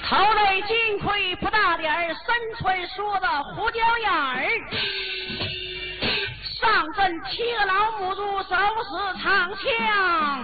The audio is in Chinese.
头戴金盔不大点儿，身穿说的胡椒眼儿，上阵七个老母猪手使长枪。